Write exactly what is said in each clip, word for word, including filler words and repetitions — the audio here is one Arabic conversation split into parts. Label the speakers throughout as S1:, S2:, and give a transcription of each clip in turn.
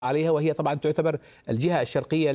S1: عليها، وهي طبعا تعتبر الجهة الشرقية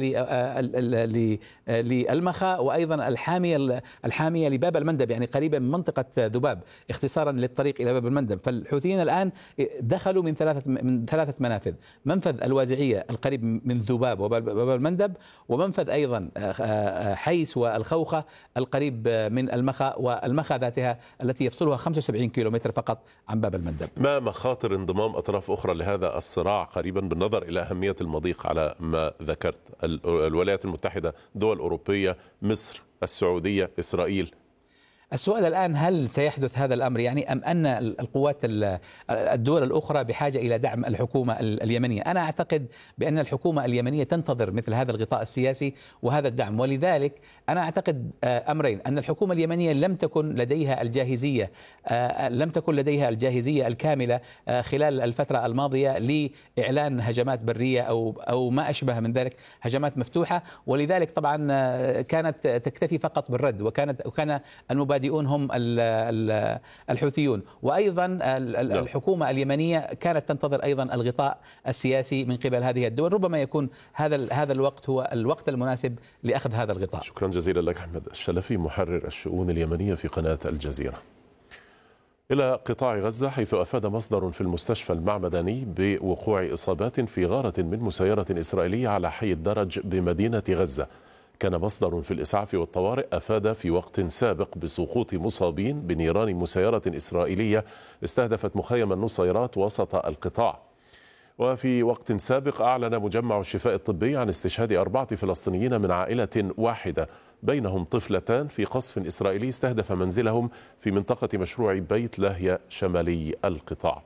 S1: للمخا، وأيضا الحامية الحامية لباب المندب، يعني قريبة من منطقة ذباب اختصارا للطريق إلى باب المندب. فالحوثيين الآن دخلوا من ثلاثة من ثلاثة منافذ: منفذ الوازعية القريب من ذباب وباب المندب، ومنفذ أيضا حيس والخوخة القريب من المخا، والمخا ذاتها التي يفصلها خمسة وسبعين كيلومتر فقط عن باب المندب.
S2: ما مخاطر انضمام أطراف أخرى لهذا الصراع قريبا بالنظر إلى أهمية المضيق على ما ذكرت؟ الولايات المتحدة، دول أوروبية، مصر، السعودية، إسرائيل.
S1: السؤال الآن هل سيحدث هذا الأمر، يعني أم أن القوات الدول الأخرى بحاجة إلى دعم الحكومة اليمنية؟ أنا أعتقد بأن الحكومة اليمنية تنتظر مثل هذا الغطاء السياسي وهذا الدعم، ولذلك أنا أعتقد أمرين: أن الحكومة اليمنية لم تكن لديها الجاهزية لم تكن لديها الجاهزية الكاملة خلال الفترة الماضية لإعلان هجمات برية أو أو ما أشبه من ذلك، هجمات مفتوحة، ولذلك طبعا كانت تكتفي فقط بالرد، وكانت وكان المبادئ هم الحوثيون. وأيضا الحكومة اليمنية كانت تنتظر أيضا الغطاء السياسي من قبل هذه الدول. ربما يكون هذا هذا الوقت هو الوقت المناسب لأخذ هذا الغطاء.
S2: شكرا جزيلا لك أحمد الشلفي، محرر الشؤون اليمنية في قناة الجزيرة. إلى قطاع غزة، حيث أفاد مصدر في المستشفى المعمداني بوقوع إصابات في غارة من مسيرة إسرائيلية على حي الدرج بمدينة غزة. كان مصدر في الإسعاف والطوارئ أفاد في وقت سابق بسقوط مصابين بنيران مسيرة إسرائيلية استهدفت مخيم النصيرات وسط القطاع. وفي وقت سابق أعلن مجمع الشفاء الطبي عن استشهاد أربعة فلسطينيين من عائلة واحدة، بينهم طفلتان، في قصف إسرائيلي استهدف منزلهم في منطقة مشروع بيت لاهيا شمالي القطاع.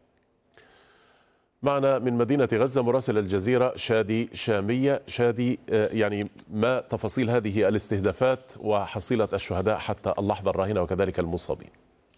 S2: معنا من مدينة غزة مراسل الجزيرة شادي شامية. شادي، يعني ما تفاصيل هذه الاستهدافات وحصيلة الشهداء حتى اللحظة الراهنة وكذلك المصابين؟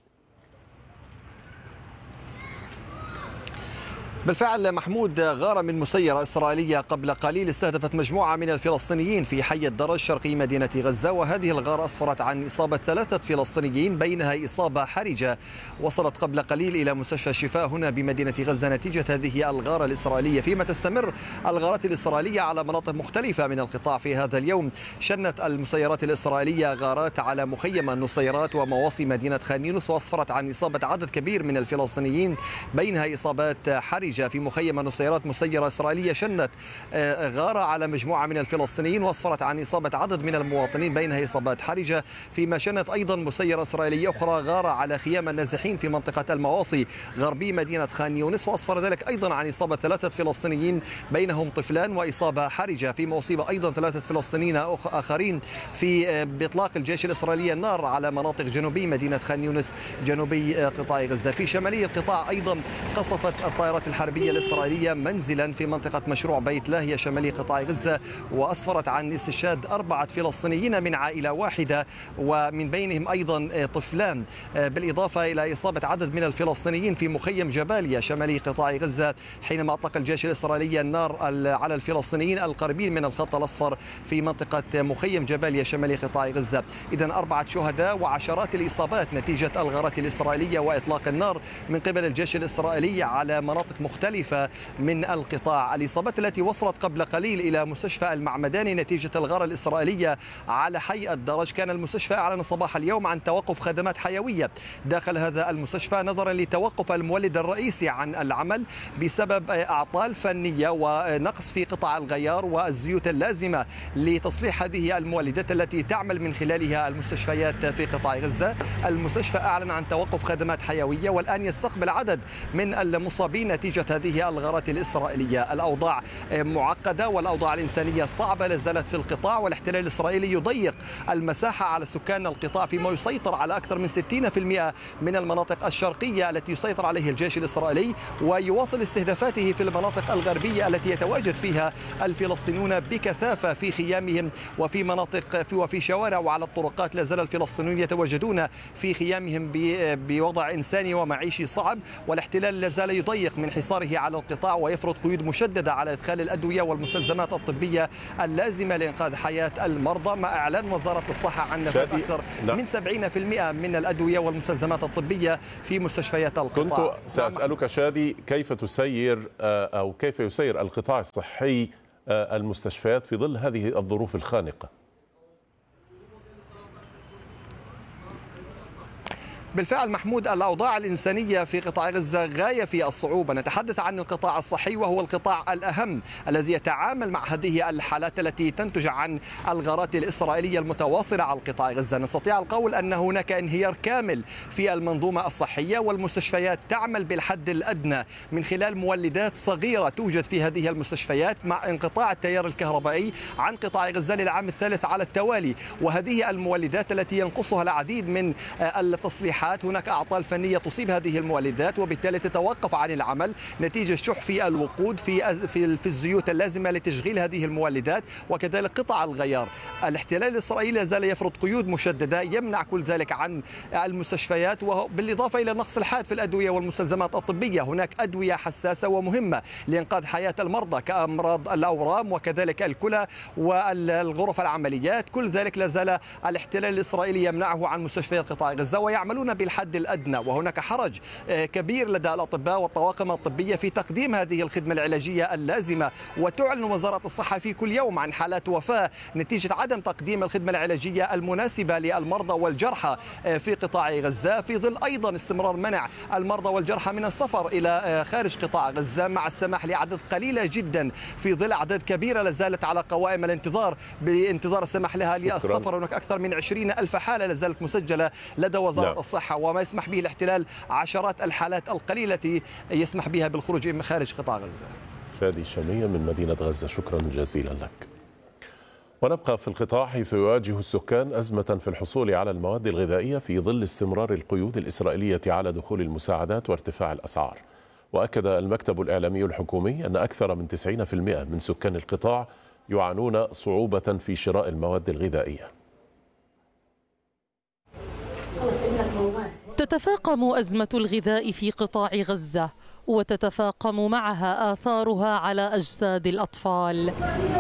S3: بالفعل محمود، غارة من مسيرة إسرائيلية قبل قليل استهدفت مجموعة من الفلسطينيين في حي الدرج شرقي مدينة غزة، وهذه الغارة أسفرت عن إصابة ثلاثة فلسطينيين، بينها إصابة حرجة وصلت قبل قليل إلى مستشفى الشفاء هنا بمدينة غزة نتيجة هذه الغارة الإسرائيلية. فيما تستمر الغارات الإسرائيلية على مناطق مختلفة من القطاع في هذا اليوم. شنت المسيرات الإسرائيلية غارات على مخيم النصيرات ومواصي مدينة خان يونس، وأسفرت عن إصابة عدد كبير من الفلسطينيين، بينها إصابات حرجة في مخيم النصيرات. مسيرة إسرائيلية شنت غارة على مجموعة من الفلسطينيين وأسفرت عن إصابة عدد من المواطنين، بينها إصابات حرجة. فيما شنت أيضا مسيرة إسرائيلية أخرى غارة على خيام النازحين في منطقة المواصي غربي مدينة خان يونس، وأسفر ذلك أيضا عن إصابة ثلاثة فلسطينيين بينهم طفلان وإصابة حرجة. فيما أصيب أيضا ثلاثة فلسطينيين آخرين في بإطلاق الجيش الإسرائيلي النار على مناطق جنوبي مدينة خان يونس جنوبي قطاع غزة. في شمالي القطاع أيضا قصفت الطائرات الحربية الإسرائيلية منزلا في منطقة مشروع بيت لاهيا شمالي قطاع غزة، وأسفرت عن استشهاد أربعة فلسطينيين من عائلة واحدة ومن بينهم أيضا طفلان، بالإضافة إلى إصابة عدد من الفلسطينيين في مخيم جباليا شمالي قطاع غزة حينما أطلق الجيش الإسرائيلي النار على الفلسطينيين القريبين من الخط الأصفر في منطقة مخيم جباليا شمالي قطاع غزة. إذن أربعة شهداء وعشرات الإصابات نتيجة الغارات الإسرائيلية وإطلاق النار من قبل الجيش الإسرائيلي على مناطق مختلفة من القطاع. الإصابات التي وصلت قبل قليل إلى مستشفى المعمداني نتيجة الغارة الإسرائيلية على حي الدرج. كان المستشفى أعلن صباح اليوم عن توقف خدمات حيوية داخل هذا المستشفى نظرا لتوقف المولد الرئيسي عن العمل بسبب أعطال فنية ونقص في قطع الغيار والزيوت اللازمة لتصليح هذه المولدات التي تعمل من خلالها المستشفيات في قطاع غزة. المستشفى أعلن عن توقف خدمات حيوية والآن يستقبل عدد من المصابين نتيجة هذه الغارات الإسرائيلية. الأوضاع معقدة والأوضاع الإنسانية صعبة لازالت في القطاع، والاحتلال الإسرائيلي يضيق المساحة على سكان القطاع فيما يسيطر على أكثر من ستين بالمئة من المناطق الشرقية التي يسيطر عليه الجيش الإسرائيلي، ويواصل استهدافاته في المناطق الغربية التي يتواجد فيها الفلسطينيون بكثافة في خيامهم وفي مناطق في وفي شوارع وعلى الطرقات. لا زال الفلسطينيون يتواجدون في خيامهم بوضع إنساني ومعيشي صعب، والاحتلال لا زال يضيق من حساب انحصاره على القطاع ويفرض قيود مشددة على إدخال الأدوية والمستلزمات الطبية اللازمة لإنقاذ حياة المرضى، مع إعلان وزارة الصحة عن نفاذ أكثر من سبعين بالمئة من الأدوية والمستلزمات الطبية في مستشفيات القطاع.
S2: كنت سأسألك شادي، كيف تسير أو كيف يسير القطاع الصحي المستشفيات في ظل هذه الظروف الخانقة؟
S3: بالفعل محمود، الأوضاع الإنسانية في قطاع غزة غاية في الصعوبة. نتحدث عن القطاع الصحي وهو القطاع الأهم الذي يتعامل مع هذه الحالات التي تنتج عن الغارات الإسرائيلية المتواصلة على قطاع غزة. نستطيع القول أن هناك انهيار كامل في المنظومة الصحية، والمستشفيات تعمل بالحد الأدنى من خلال مولدات صغيرة توجد في هذه المستشفيات، مع انقطاع التيار الكهربائي عن قطاع غزة للعام الثالث على التوالي. وهذه المولدات التي ينقصها العديد من التصليحات، هناك أعطال فنية تصيب هذه المولدات وبالتالي تتوقف عن العمل نتيجة شح في الوقود في في في الزيوت اللازمة لتشغيل هذه المولدات، وكذلك قطع الغيار. الاحتلال الإسرائيلي زال يفرض قيود مشددة يمنع كل ذلك عن المستشفيات، وبالإضافة إلى نقص الحاد في الأدوية والمستلزمات الطبية. هناك أدوية حساسة ومهمة لإنقاذ حياة المرضى كأمراض الأورام وكذلك الكلى والغرف العمليات، كل ذلك لا زال الاحتلال الإسرائيلي يمنعه عن مستشفيات قطاع غزة، ويعملون بالحد الأدنى. وهناك حرج كبير لدى الأطباء والطواقم الطبية في تقديم هذه الخدمة العلاجية اللازمة، وتعلن وزارة الصحة في كل يوم عن حالات وفاة نتيجة عدم تقديم الخدمة العلاجية المناسبة للمرضى والجرحى في قطاع غزة، في ظل أيضا استمرار منع المرضى والجرحى من السفر إلى خارج قطاع غزة، مع السماح لعدد قليلة جدا في ظل أعداد كبيرة لازالت على قوائم الانتظار بانتظار السماح لها للسفر. هناك أكثر من عشرين ألف حالة لازالت مسجلة لدى وزارة لا. الصحة، وما يسمح به الاحتلال عشرات الحالات القليلة التي يسمح بها بالخروج من خارج قطاع غزة.
S2: شادي شامية من مدينة غزة، شكرا جزيلا لك. ونبقى في القطاع حيث يواجه السكان أزمة في الحصول على المواد الغذائية في ظل استمرار القيود الإسرائيلية على دخول المساعدات وارتفاع الأسعار. وأكد المكتب الإعلامي الحكومي أن أكثر من تسعين بالمئة من سكان القطاع يعانون صعوبة في شراء المواد الغذائية.
S4: تتفاقم أزمة الغذاء في قطاع غزة، وتتفاقم معها آثارها على أجساد الأطفال.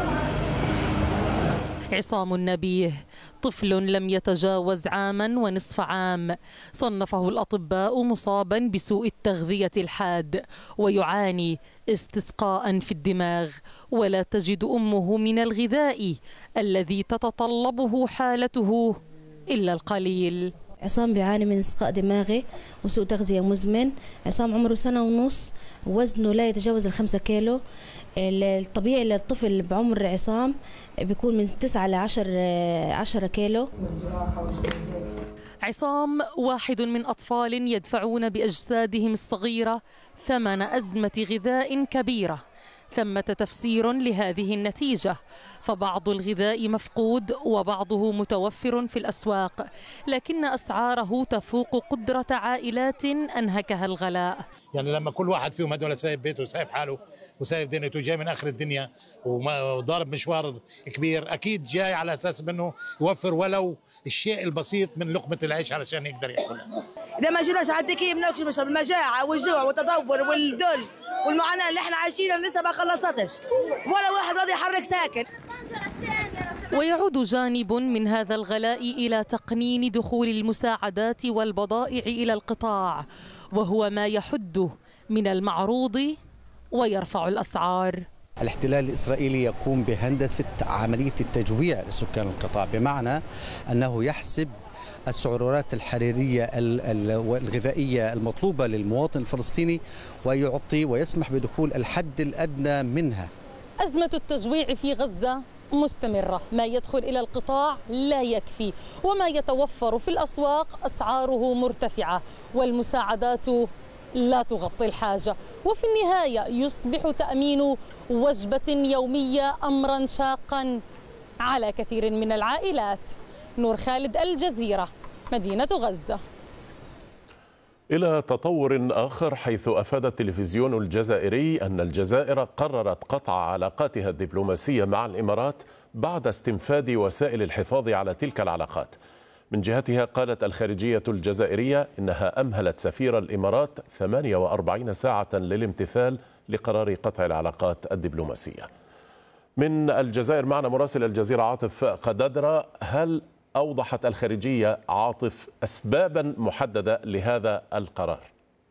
S4: عصام النبيه طفل لم يتجاوز عاما ونصف عام، صنفه الأطباء مصابا بسوء التغذية الحاد، ويعاني استسقاء في الدماغ، ولا تجد أمه من الغذاء الذي تتطلبه حالته إلا القليل.
S5: عصام بيعاني من استسقاء دماغي وسوء تغذية مزمن. عصام عمره سنة ونص، وزنه لا يتجاوز الخمسة كيلو. الطبيعي للطفل بعمر عصام بيكون من تسعة لعشر عشرة كيلو.
S4: عصام واحد من أطفال يدفعون بأجسادهم الصغيرة ثمن أزمة غذاء كبيرة. ثمة تفسير لهذه النتيجة، فبعض الغذاء مفقود وبعضه متوفر في الأسواق، لكن أسعاره تفوق قدرة عائلات أنهكها الغلاء.
S6: يعني لما كل واحد فيهم هدول سايب بيته وسايب حاله وسايب دنيته، جاي من آخر الدنيا وضارب مشوار كبير، أكيد جاي على أساس منه يوفر ولو الشيء البسيط من لقمة العيش علشان يقدر يأكلها.
S7: إذا ما جيناش على التكييف نكشف المجاعة والجوع والتدور والذل والمعاناة اللي احنا عايشينها لسه ما خلصتش، ولا واحد راضي يحرك ساكن.
S4: ويعود جانب من هذا الغلاء إلى تقنين دخول المساعدات والبضائع إلى القطاع، وهو ما يحد من المعروض ويرفع الأسعار.
S8: الاحتلال الإسرائيلي يقوم بهندسة عملية التجويع لسكان القطاع، بمعنى أنه يحسب السعرات الحرارية والغذائية المطلوبة للمواطن الفلسطيني ويعطي ويسمح بدخول الحد الأدنى منها.
S4: أزمة التجويع في غزة مستمرة، ما يدخل إلى القطاع لا يكفي، وما يتوفر في الأسواق أسعاره مرتفعة، والمساعدات لا تغطي الحاجة، وفي النهاية يصبح تأمين وجبة يومية أمرا شاقا على كثير من العائلات. نور خالد، الجزيرة، مدينة غزة.
S2: إلى تطور آخر، حيث أفاد التلفزيون الجزائري أن الجزائر قررت قطع علاقاتها الدبلوماسية مع الإمارات بعد استنفاد وسائل الحفاظ على تلك العلاقات. من جهتها قالت الخارجية الجزائرية إنها أمهلت سفير الإمارات ثمانية وأربعين ساعة للامتثال لقرار قطع العلاقات الدبلوماسية. من الجزائر معنا مراسل الجزيرة عاطف قدادرة. هل أوضحت الخارجية عاطف أسبابا محددة لهذا القرار؟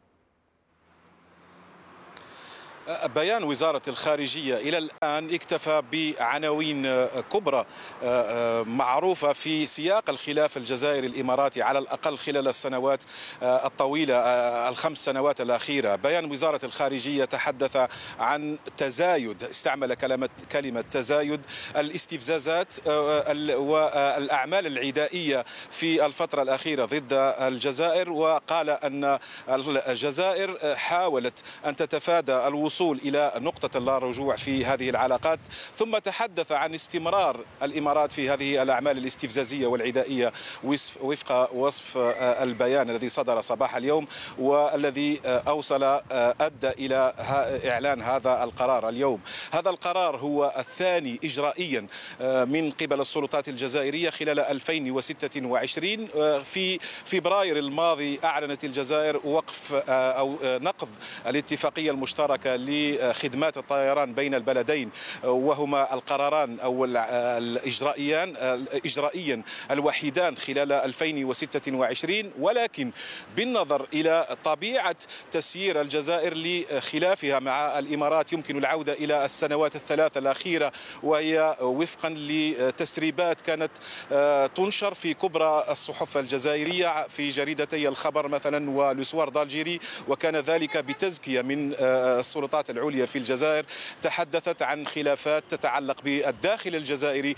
S9: بيان وزارة الخارجية إلى الآن اكتفى بعناوين كبرى معروفة في سياق الخلاف الجزائري الإماراتي على الأقل خلال السنوات الطويلة الخمس سنوات الأخيرة. بيان وزارة الخارجية تحدث عن تزايد، استعمل كلمة كلمة تزايد الاستفزازات والأعمال العدائية في الفترة الأخيرة ضد الجزائر، وقال أن الجزائر حاولت أن تتفادى الوصول إلى نقطة اللا رجوع في هذه العلاقات. ثم تحدث عن استمرار الإمارات في هذه الأعمال الاستفزازية والعدائية وفق وصف البيان الذي صدر صباح اليوم، والذي أوصل أدى إلى إعلان هذا القرار اليوم. هذا القرار هو الثاني إجرائيا من قبل السلطات الجزائرية خلال ألفين وستة وعشرين. في فبراير الماضي أعلنت الجزائر وقف أو نقض الاتفاقية المشتركة لخدمات الطيران بين البلدين، وهما القراران أو الإجرائيان الإجرائيا الوحيدان خلال ألفين وستة وعشرين. ولكن بالنظر إلى طبيعة تسيير الجزائر لخلافها مع الإمارات يمكن العودة إلى السنوات الثلاث الأخيرة، وهي وفقا لتسريبات كانت تنشر في كبرى الصحف الجزائرية في جريدتي الخبر مثلا ولسوار دالجيري، وكان ذلك بتزكية من السلطات العليا في الجزائر. تحدثت عن خلافات تتعلق بالداخل الجزائري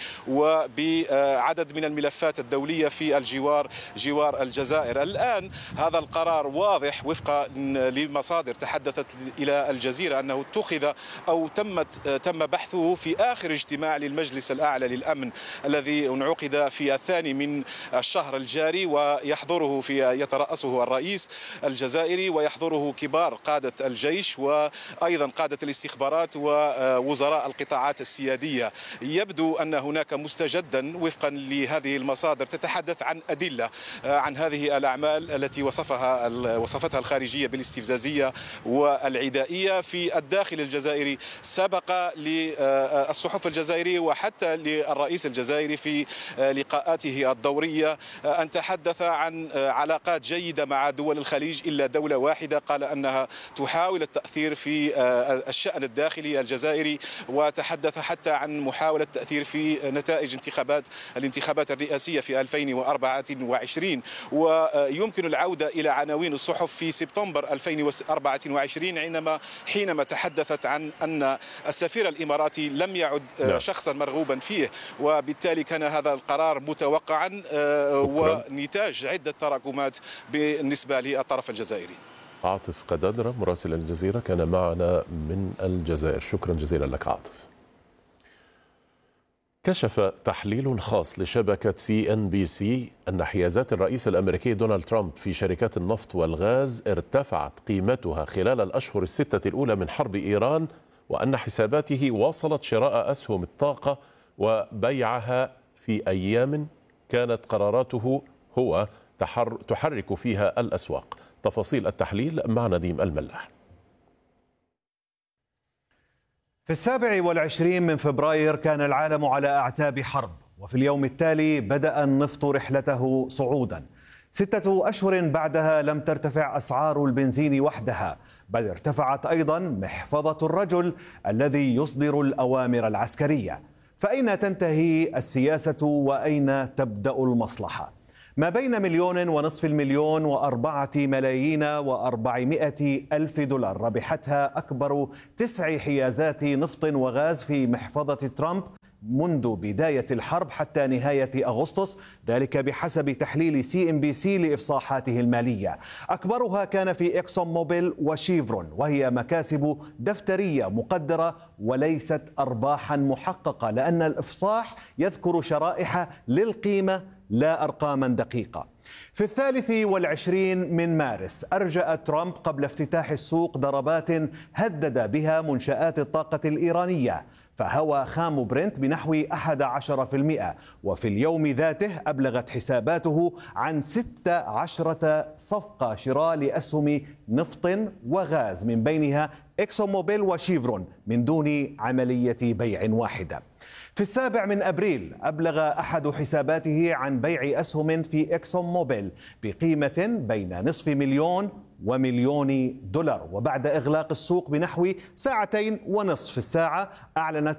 S9: وبعدد من الملفات الدولية في الجوار جوار الجزائر. الآن هذا القرار واضح وفقا لمصادر تحدثت إلى الجزيرة أنه اتخذ أو تمت تم بحثه في آخر اجتماع للمجلس الأعلى للأمن الذي انعقد في الثاني من الشهر الجاري، ويحضره في يترأسه الرئيس الجزائري ويحضره كبار قادة الجيش وأيضا قادة الاستخبارات ووزراء القطاعات السيادية. يبدو أن هناك مستجدا وفقا لهذه المصادر تتحدث عن أدلة عن هذه الأعمال التي وصفها وصفتها الخارجية بالاستفزازية والعدائية في الداخل الجزائري. سبق للصحف الجزائرية وحتى للرئيس الجزائري في لقاءاته الدورية أن تحدث عن علاقات جيدة مع دول الخليج إلا دولة واحدة قال أنها تحاول التأثير في الشأن الداخلي الجزائري، وتحدث حتى عن محاولة التأثير في نتائج انتخابات الانتخابات الرئاسية في ألفين وأربعة وعشرين. ويمكن العودة إلى عناوين الصحف في سبتمبر ألفين وأربعة وعشرين عندما حينما تحدثت عن أن السفير الإماراتي لم يعد شخصا مرغوبا فيه، وبالتالي كان هذا القرار متوقعا ونتاج عدة تراكمات بالنسبة للطرف الجزائري.
S2: عاطف قدادرة مراسل الجزيرة كان معنا من الجزائر. شكرا جزيلا لك عاطف. كشف تحليل خاص لشبكة سي إن بي سي أن حيازات الرئيس الأمريكي دونالد ترامب في شركات النفط والغاز ارتفعت قيمتها خلال الأشهر الستة الأولى من حرب إيران، وأن حساباته واصلت شراء أسهم الطاقة وبيعها في أيام كانت قراراته هو تحرك فيها الأسواق. تفاصيل التحليل مع نديم الملاح.
S10: في السابع والعشرين من فبراير كان العالم على أعتاب حرب، وفي اليوم التالي بدأ النفط رحلته صعودا. ستة أشهر بعدها لم ترتفع أسعار البنزين وحدها، بل ارتفعت أيضا محفظة الرجل الذي يصدر الأوامر العسكرية. فأين تنتهي السياسة وأين تبدأ المصلحة؟ ما بين مليون ونصف المليون وأربعة ملايين وأربعمائة ألف دولار ربحتها أكبر تسع حيازات نفط وغاز في محفظة ترامب منذ بداية الحرب حتى نهاية أغسطس، ذلك بحسب تحليل سي إم بي سي لإفصاحاته المالية. أكبرها كان في إكسون موبيل وشيفرون، وهي مكاسب دفترية مقدرة وليست أرباحا محققة، لأن الإفصاح يذكر شرائح للقيمة لا أرقاما دقيقة. في الثالث والعشرين من مارس أرجأ ترامب قبل افتتاح السوق ضربات هدد بها منشآت الطاقة الإيرانية، فهوى خام برنت بنحو أحد عشر بالمئة، وفي اليوم ذاته أبلغت حساباته عن ست عشرة صفقة شراء لأسهم نفط وغاز، من بينها إكسون موبيل وشيفرون، من دون عملية بيع واحدة. في السابع من أبريل أبلغ أحد حساباته عن بيع أسهم في إكسون موبيل بقيمة بين نصف مليون ومليون دولار، وبعد إغلاق السوق بنحو ساعتين ونصف الساعة أعلنت